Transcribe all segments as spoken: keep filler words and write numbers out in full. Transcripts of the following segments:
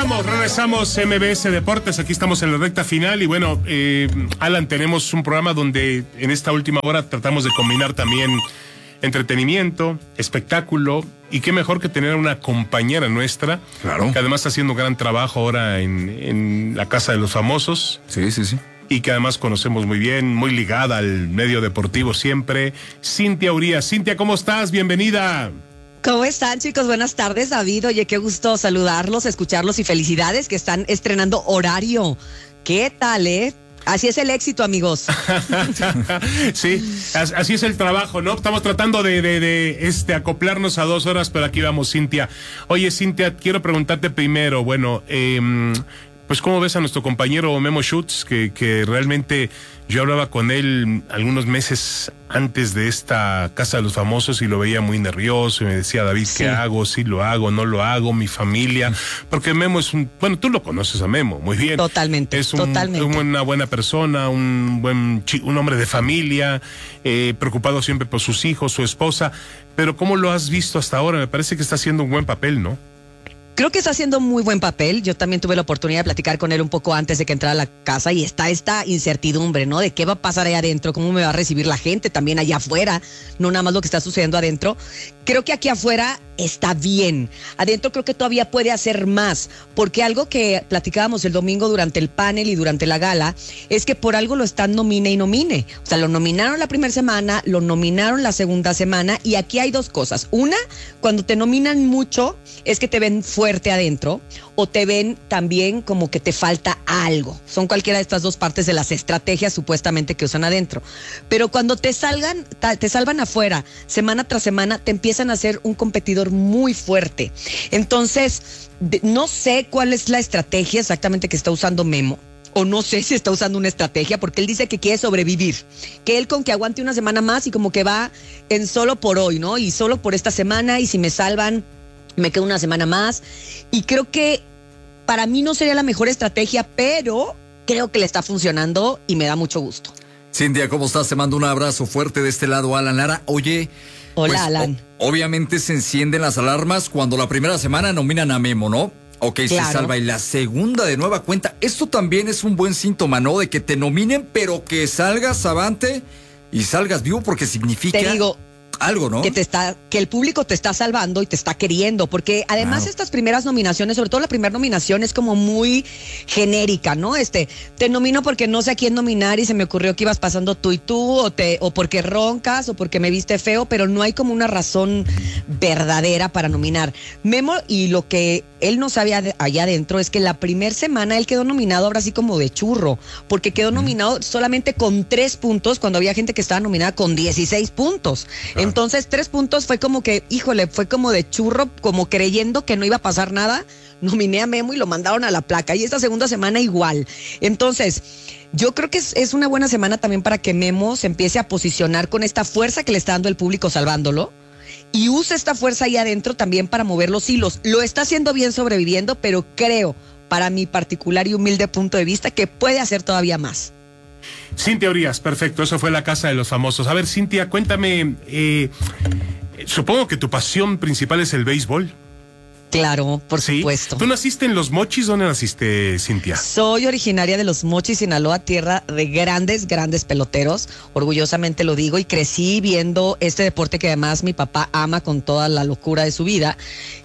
Regresamos, regresamos M B S Deportes, aquí estamos en la recta final y bueno, eh, Alan, tenemos un programa donde en esta última hora tratamos de combinar también entretenimiento, espectáculo y qué mejor que tener una compañera nuestra, claro, que además está haciendo un gran trabajo ahora en, en la Casa de los Famosos. Sí, sí, sí. Y que además conocemos muy bien, muy ligada al medio deportivo siempre. Cintia Urías. Cintia, ¿cómo estás? Bienvenida. ¿Cómo están, chicos? Buenas tardes, David. Oye, qué gusto saludarlos, escucharlos y felicidades que están estrenando horario. ¿Qué tal, eh? Así es el éxito, amigos. Sí, así es el trabajo, ¿no? Estamos tratando de, de, de este, acoplarnos a dos horas, pero aquí vamos, Cintia. Oye, Cintia, quiero preguntarte primero, bueno, eh, pues ¿cómo ves a nuestro compañero Memo Schutz? Que, que realmente yo hablaba con él algunos meses antes de esta Casa de los Famosos y lo veía muy nervioso y me decía, David, ¿qué sí. hago? ¿Sí lo hago? ¿No lo hago? Mi familia. Porque Memo es un... Bueno, tú lo conoces a Memo, muy bien. Totalmente, es un, totalmente. Es una buena persona, un buen un hombre de familia, eh, preocupado siempre por sus hijos, su esposa. Pero ¿cómo lo has visto hasta ahora? Me parece que está haciendo un buen papel, ¿no? Creo que está haciendo muy buen papel. Yo también tuve la oportunidad de platicar con él un poco antes de que entrara a la casa y está esta incertidumbre, ¿no? De qué va a pasar ahí adentro, cómo me va a recibir la gente también allá afuera, no nada más lo que está sucediendo adentro. Creo que aquí afuera está bien. Adentro creo que todavía puede hacer más, porque algo que platicábamos el domingo durante el panel y durante la gala es que por algo lo están nomine y nomine. O sea, lo nominaron la primera semana, lo nominaron la segunda semana y aquí hay dos cosas. Una, cuando te nominan mucho es que te ven fuerte adentro o te ven también como que te falta algo. Son cualquiera de estas dos partes de las estrategias supuestamente que usan adentro. Pero cuando te salgan, te salvan afuera, semana tras semana, te empiezan a hacer un competidor muy fuerte. Entonces, de, no sé cuál es la estrategia exactamente que está usando Memo. O no sé si está usando una estrategia, porque él dice que quiere sobrevivir. Que él con que aguante una semana más y como que va en solo por hoy, ¿no? Y solo por esta semana, y si me salvan, me quedo una semana más. Y creo que para mí no sería la mejor estrategia, pero creo que le está funcionando y me da mucho gusto. Cintia, ¿cómo estás? Te mando un abrazo fuerte de este lado, Alan Lara. Oye... Hola, pues, Alan. O, obviamente se encienden las alarmas cuando la primera semana nominan a Memo, ¿no? Ok, claro. Se salva. Y la segunda de nueva cuenta. Esto también es un buen síntoma, ¿no? De que te nominen, pero que salgas avante y salgas vivo, porque significa... Te digo... algo, ¿no? Que te está, que el público te está salvando y te está queriendo, porque además wow. estas primeras nominaciones, sobre todo la primera nominación es como muy genérica, ¿no? Este, te nomino porque no sé a quién nominar y se me ocurrió que ibas pasando tú y tú, o te, o porque roncas, o porque me viste feo, pero no hay como una razón verdadera para nominar. Memo, y lo que él no sabía de, allá adentro es que la primera semana él quedó nominado ahora sí como de churro, porque quedó mm. nominado solamente con tres puntos cuando había gente que estaba nominada con dieciséis puntos. Claro. Entonces, tres puntos fue como que, híjole, fue como de churro, como creyendo que no iba a pasar nada. Nominé a Memo y lo mandaron a la placa. Y esta segunda semana igual. Entonces, yo creo que es, es una buena semana también para que Memo se empiece a posicionar con esta fuerza que le está dando el público salvándolo. Y use esta fuerza ahí adentro también para mover los hilos. Lo está haciendo bien sobreviviendo, pero creo, para mi particular y humilde punto de vista, que puede hacer todavía más. Cintia Urías, perfecto, eso fue la Casa de los Famosos. A ver, Cintia, cuéntame, eh, supongo que tu pasión principal es el béisbol. Claro, por ¿Sí? supuesto. ¿Tú naciste en Los Mochis? ¿Dónde naciste, Cintia? Soy originaria de Los Mochis, Sinaloa, tierra de grandes, grandes peloteros. Orgullosamente lo digo, y crecí viendo este deporte que además mi papá ama con toda la locura de su vida.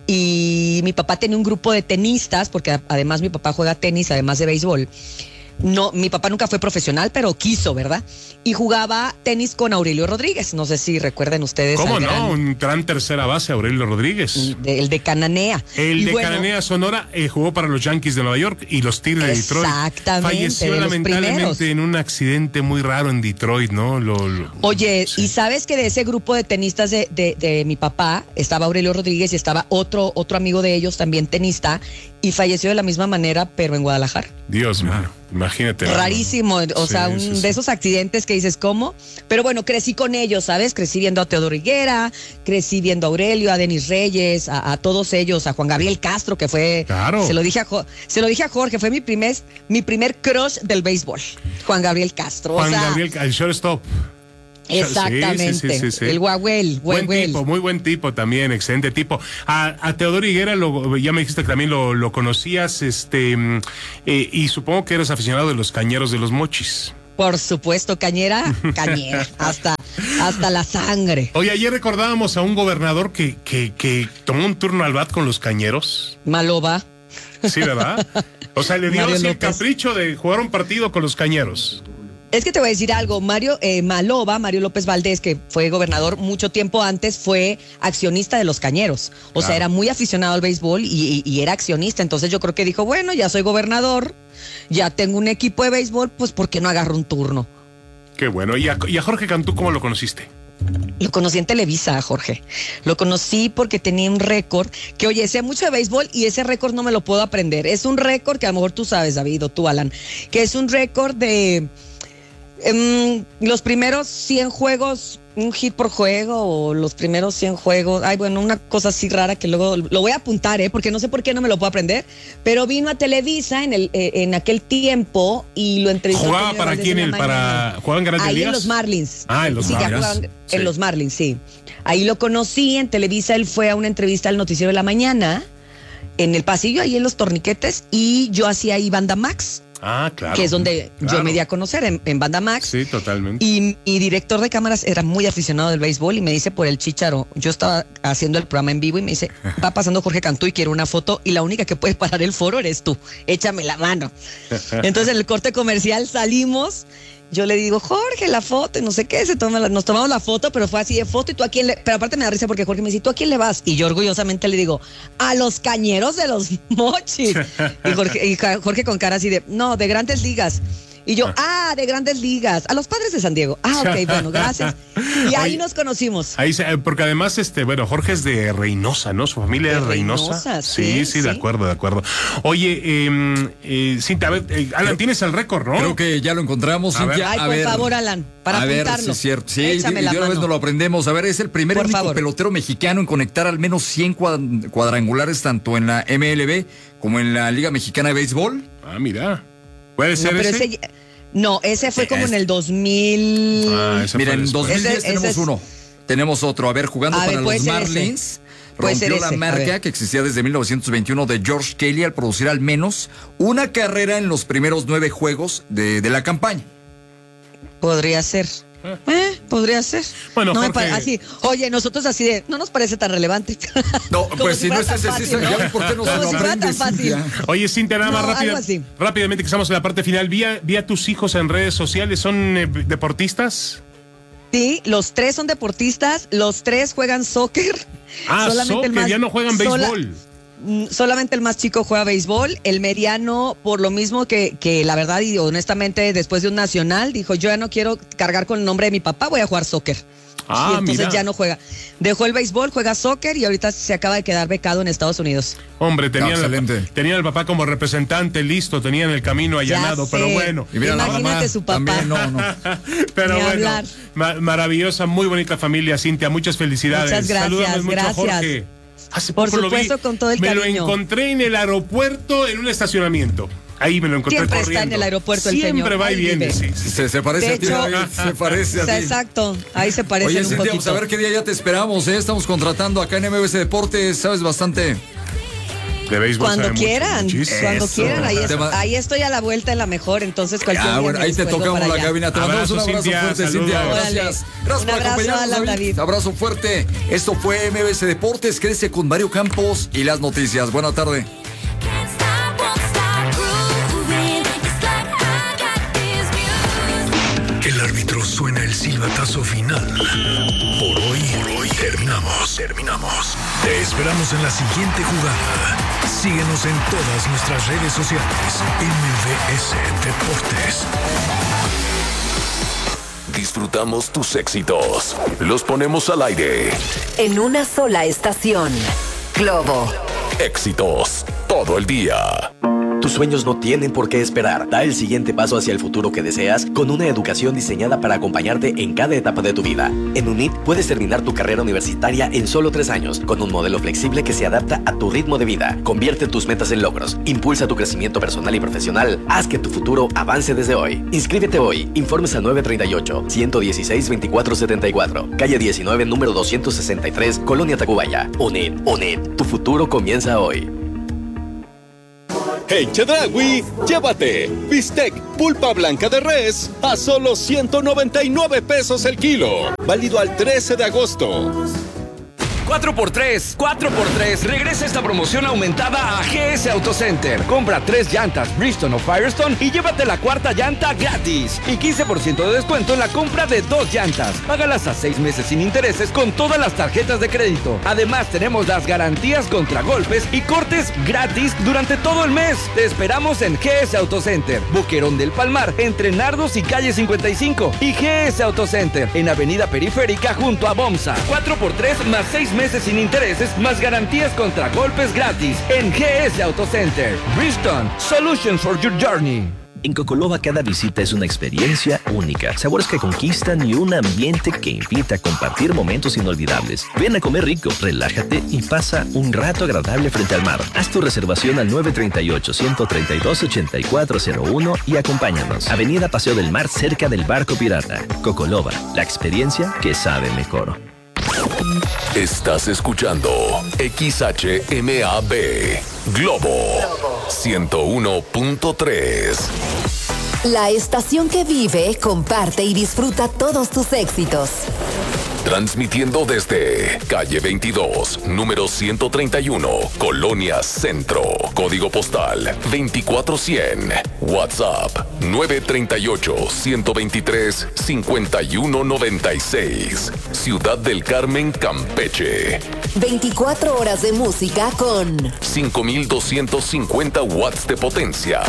Y mi papá tenía un grupo de tenistas, porque además mi papá juega tenis, además de béisbol. No, mi papá nunca fue profesional, pero quiso, ¿verdad? Y jugaba tenis con Aurelio Rodríguez. No sé si recuerden ustedes. ¿Cómo no? Gran... Un gran tercera base, Aurelio Rodríguez. De, el de Cananea. El y de bueno, Cananea, Sonora, eh, jugó para los Yankees de Nueva York y los Tigres de Detroit. Exactamente. Falleció de lamentablemente en un accidente muy raro en Detroit, ¿no? Lo, lo, Oye, sí. y sabes que de ese grupo de tenistas de, de, de mi papá estaba Aurelio Rodríguez y estaba otro, otro amigo de ellos, también tenista, y falleció de la misma manera, pero en Guadalajara. Dios mío, imagínate. Rarísimo, o sí, sea, un, sí, sí. de esos accidentes que dices, ¿cómo? Pero bueno, crecí con ellos, ¿sabes? Crecí viendo a Teodoro Higuera, crecí viendo a Aurelio, a Denis Reyes, a, a todos ellos, a Juan Gabriel Castro, que fue, claro. se lo dije a se lo dije a Jorge, fue mi primer, mi primer crush del béisbol, Juan Gabriel Castro. Juan o sea, Gabriel, el shortstop. Exactamente. Sí, sí, sí, sí. El Guaguel. Buen tipo, muy buen tipo también, excelente tipo. A, a Teodoro Higuera, lo, ya me dijiste que también lo, lo conocías, este, eh, y supongo que eres aficionado de los cañeros de los Mochis. Por supuesto, cañera, cañera, hasta, hasta la sangre. Oye, ayer recordábamos a un gobernador que, que, que tomó un turno al bat con los cañeros. Maloba. Sí, ¿verdad? O sea, le dio Mario así el López. capricho de jugar un partido con los cañeros. Es que te voy a decir algo, Mario eh, Maloba, Mario López Valdés, que fue gobernador mucho tiempo antes, fue accionista de los Cañeros. O Claro. sea, era muy aficionado al béisbol y, y, y era accionista. Entonces yo creo que dijo, bueno, ya soy gobernador, ya tengo un equipo de béisbol, pues ¿por qué no agarro un turno? Qué bueno. ¿Y a, y a Jorge Cantú cómo lo conociste? Lo conocí en Televisa, Jorge. Lo conocí porque tenía un récord que, oye, sé mucho de béisbol y ese récord no me lo puedo aprender. Es un récord que a lo mejor tú sabes, David, o tú, Alan, que es un récord de em, los primeros cien juegos, un hit por juego, o los primeros cien juegos. Ay, bueno, una cosa así rara que luego lo voy a apuntar, ¿eh? Porque no sé por qué no me lo puedo aprender. Pero vino a Televisa en, el, eh, en aquel tiempo y lo entrevistó. ¿Jugaba Antonio para Valdés quién? en El la para mañana. ¿Jugaban Grandes Ahí Ligas? en los Marlins. Ah, en los sí, ya Marlins. jugaban Sí. en los Marlins, sí. Ahí lo conocí en Televisa, él fue a una entrevista al Noticiero de la Mañana, en el pasillo, ahí en los torniquetes, y yo hacía ahí Banda Max, Ah, claro. que es donde Claro. yo me di a conocer, en, en Banda Max. Sí, totalmente. Y mi director de cámaras era muy aficionado del béisbol y me dice por el Chícharo, yo estaba haciendo el programa en vivo y me dice, va pasando Jorge Cantú y quiero una foto y la única que puede parar el foro eres tú, échame la mano. Entonces en el corte comercial salimos, yo le digo, Jorge, la foto y no sé qué, se toma la- nos tomamos la foto, pero fue así de foto y tú a quién le, pero aparte me da risa porque Jorge me dice, ¿tú a quién le vas? Y yo orgullosamente le digo, a los Cañeros de los Mochis. Y Jorge, y Jorge con cara así de, no, de Grandes Ligas. Y yo, ah, de Grandes Ligas, a los Padres de San Diego. Ah, ok, bueno, gracias. Y ahí Oye, nos conocimos. Ahí se- porque además, este, bueno, Jorge es de Reynosa, ¿no? Su familia De es Reynosa. Reynosa, sí, sí, sí, de sí. acuerdo, de acuerdo. Oye, eh, eh, Cintia, a ver, eh, Alan, tienes el récord, ¿no? Creo que ya lo encontramos, A ver. Cintia. Ay, a por ver. favor, Alan, para a ver, apuntarlo. sí, es cierto. Sí, Échame de, la de una vez mano. nos lo aprendemos. A ver, es el primer Por único favor. pelotero mexicano en conectar al menos cien cuad- cuadrangulares tanto en la M L B como en la Liga Mexicana de Béisbol. Ah, mira. ¿Puede No, ser pero ese? ese, no, ese fue Sí, como es- en el dos mil. Ah, ese Mira, fue en después. dos mil diez Ese- tenemos ese es- uno. Tenemos otro. A ver, jugando A ver, para puede los ser Marlins. ese. Puede ser Rompió la ese, a marca ver. que existía desde mil novecientos veintiuno de George Kelly al producir al menos una carrera en los primeros nueve juegos de, de la campaña. Podría ser. Eh, podría ser. Bueno, no me Jorge- pa- así, oye, nosotros así de, no nos parece tan relevante. No, Como pues si no fuera es tan ese, sí, fácil, ya ¿no? ven por qué no se Como lo si fuera aprende, tan fácil. Cintia. Oye, Cintia, nada más No, rápida- algo así. rápidamente que estamos en la parte final. Vi a, vi a tus hijos en redes sociales, ¿son eh, deportistas? Sí, los tres son deportistas, los tres juegan soccer. Ah, Solamente el soccer, más- ya no juegan sola- béisbol. Mm, Solamente el más chico juega béisbol, el mediano, por lo mismo que, que la verdad y honestamente después de un nacional, dijo, yo ya no quiero cargar con el nombre de mi papá, voy a jugar soccer. Ah, y entonces mira. ya no juega. Dejó el béisbol, juega soccer y ahorita se acaba de quedar becado en Estados Unidos. Hombre, tenían, No, excelente. la, tenían al papá como representante listo, tenían el camino allanado, Ya pero sé. bueno. Y mira, la Imagínate mamá su papá. también, no, no. Pero Ni bueno, hablar. ma- maravillosa, muy bonita familia, Cintia, muchas felicidades. Muchas gracias, Salúdame mucho, gracias. Jorge. Hace Por poco lo vi. supuesto, con todo el Me lo cariño. encontré en el aeropuerto en un estacionamiento. Ahí me lo encontré Siempre corriendo. está en el aeropuerto el Siempre señor. va y Ahí viene, vive. sí, sí. Se, se parece De a ti, hecho- David, se parece a O sea, ti. exacto, ahí se parecen Oye, un Cintia, poquito. vamos a ver qué día ya te esperamos, ¿eh? Estamos contratando acá en M B S Deportes, sabes bastante. De béisbol Cuando sabe mucho, quieran, muchísimo. cuando Eso. quieran, ahí, es- Te va- ahí estoy a la vuelta de la mejor, entonces cualquier Ah, día bueno, me ahí te descuelgo tocamos para la allá. cabina. Te mandamos Abrazo, un abrazo Cintia, fuerte, saludos. Cintia. Órale. Gracias. Gracias Un por abrazo, acompañarnos, Alan, David. David. Abrazo fuerte. Esto fue M B S Deportes. Quédese con Mario Campos y las noticias. Buena tarde. Can't stop, won't stop grooving. It's like I got this music. El árbitro suena el silbatazo final. Por hoy, por hoy terminamos, terminamos. Te esperamos en la siguiente jugada. Síguenos en todas nuestras redes sociales. M V S Deportes. Disfrutamos tus éxitos. Los ponemos al aire. En una sola estación. Globo. Éxitos todo el día. Tu Tus sueños no tienen por qué esperar. Da el siguiente paso hacia el futuro que deseas con una educación diseñada para acompañarte en cada etapa de tu vida. En UNIT puedes terminar tu carrera universitaria en solo tres años, con un modelo flexible que se adapta a tu ritmo de vida. Convierte tus metas en logros, impulsa tu crecimiento personal y profesional, haz que tu futuro avance desde hoy. Inscríbete hoy. Informes al nueve tres ocho, uno uno seis, veinticuatro setenta y cuatro, calle diecinueve, número doscientos sesenta y tres, Colonia Tacubaya. UNIT, UNIT, tu futuro comienza hoy. En Chedraui, llévate bistec pulpa blanca de res a solo ciento noventa y nueve pesos el kilo. Válido al trece de agosto. cuatro por tres, cuatro por tres. Regresa esta promoción aumentada a G S Auto Center. Compra tres llantas Bridgestone o Firestone y llévate la cuarta llanta gratis. Y quince por ciento de descuento en la compra de dos llantas. Págalas a seis meses sin intereses con todas las tarjetas de crédito. Además, tenemos las garantías contra golpes y cortes gratis durante todo el mes. Te esperamos en G S Auto Center, Boquerón del Palmar, entre Nardos y calle cincuenta y cinco. Y G S Auto Center, en Avenida Periférica junto a Bomsa. cuatro por tres más seis meses sin intereses, más garantías contra golpes gratis en G S Auto Center. Bridgestone, Solutions for Your Journey. En Cocoloba cada visita es una experiencia única, sabores que conquistan y un ambiente que invita a compartir momentos inolvidables. Ven a comer rico, relájate y pasa un rato agradable frente al mar. Haz tu reservación al nueve tres ocho, uno tres dos, ocho cuatro cero uno y acompáñanos. Avenida Paseo del Mar, cerca del Barco Pirata. Cocoloba, la experiencia que sabe mejor. Estás escuchando X H M A B Globo ciento uno punto tres. La estación que vive, comparte y disfruta todos tus éxitos. Transmitiendo desde calle veintidós, número ciento treinta y uno, Colonia Centro. Código postal veinticuatro cien. WhatsApp nueve tres ocho, uno dos tres, cinco uno nueve seis. Ciudad del Carmen, Campeche. veinticuatro horas de música con cinco mil doscientos cincuenta watts de potencia.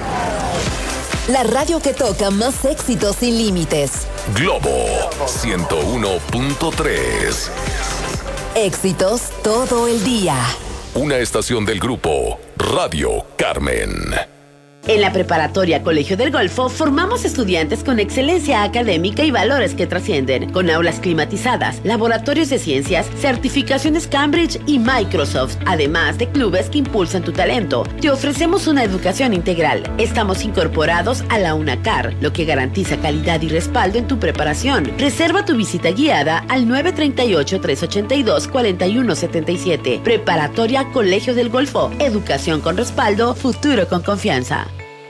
la radio que toca más éxitos sin límites. Globo ciento uno punto tres. Éxitos todo el día. Una estación del grupo Radio Carmen. En la preparatoria Colegio del Golfo formamos estudiantes con excelencia académica y valores que trascienden, con aulas climatizadas, laboratorios de ciencias, certificaciones Cambridge y Microsoft, además de clubes que impulsan tu talento. Te ofrecemos una educación integral. Estamos incorporados a la UNACAR, lo que garantiza calidad y respaldo en tu preparación. Reserva tu visita guiada al nueve tres ocho, tres ocho dos, cuatro uno siete siete. Preparatoria Colegio del Golfo. Educación con respaldo, futuro con confianza.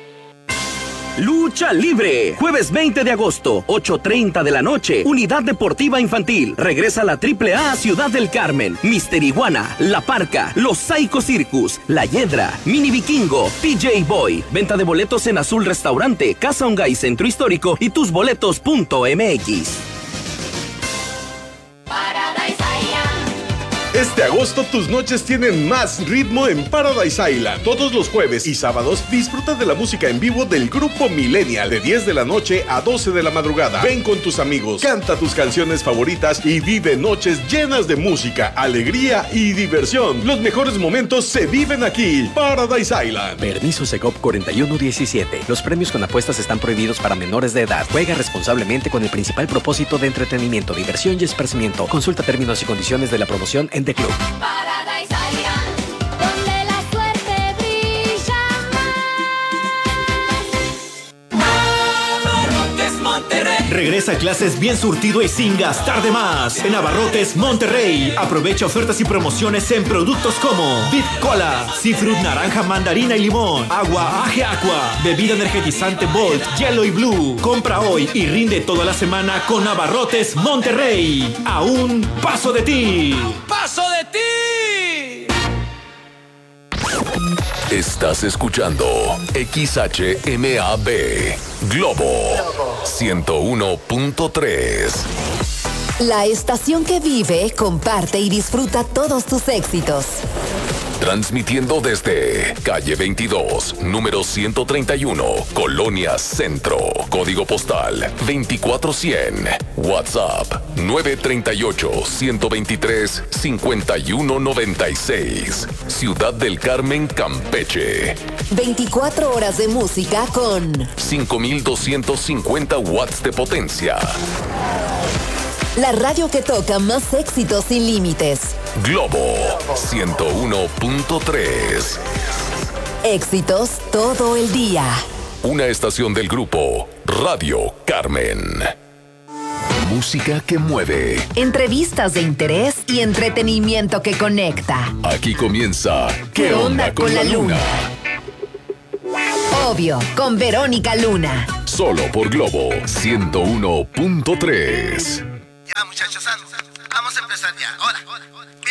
Lucha Libre, jueves veinte de agosto, ocho treinta de la noche, Unidad Deportiva Infantil. Regresa la triple A a Ciudad del Carmen. Mister Iguana, La Parca, Los Psycho Circus, La Hiedra, Mini Vikingo, P J Boy. Venta de boletos en Azul Restaurante, Casa Ongay Centro Histórico y tusboletos punto m x. Este agosto tus noches tienen más ritmo en Paradise Island. Todos los jueves y sábados disfruta de la música en vivo del grupo Millennial de diez de la noche a doce de la madrugada. Ven con tus amigos, canta tus canciones favoritas y vive noches llenas de música, alegría y diversión. Los mejores momentos se viven aquí. Paradise Island. Permiso Secop cuarenta y uno diecisiete. Los premios con apuestas están prohibidos para menores de edad. Juega responsablemente con el principal propósito de entretenimiento, diversión y esparcimiento. Consulta términos y condiciones de la promoción en The Club. Paradise Island, donde la suerte brilla más. Abarrotes Monterrey. Regresa a clases bien surtido y sin gastar de más. En Abarrotes Monterrey. Aprovecha ofertas y promociones en productos como Bit Cola, Seafood naranja, mandarina y limón, agua Aje Aqua, bebida energetizante Volt, Yellow y Blue. Compra hoy y rinde toda la semana con Abarrotes Monterrey. A un paso de ti. ¡Paso de ti! Estás escuchando X H M A B Globo ciento uno punto tres. La estación que vive, comparte y disfruta todos tus éxitos. Transmitiendo desde calle veintidós, número ciento treinta y uno, Colonia Centro. Código postal veinticuatro cien. WhatsApp nueve tres ocho, uno dos tres, cinco uno nueve seis. Ciudad del Carmen, Campeche. veinticuatro horas de música con cinco mil doscientos cincuenta watts de potencia. la radio que toca más éxitos sin límites. Globo ciento uno punto tres. Éxitos todo el día. Una estación del grupo Radio Carmen. Música que mueve. Entrevistas de interés y entretenimiento que conecta. Aquí comienza ¿Qué onda con la luna? Obvio, con Verónica Luna. Solo por Globo ciento uno punto tres. Ya, muchachos, vamos a empezar ya. Ahora.